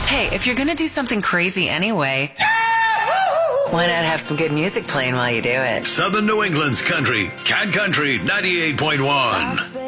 Hey, if you're going to do something crazy anyway, why not have some good music playing while you do it? Southern New England's country, Cat Country 98.1.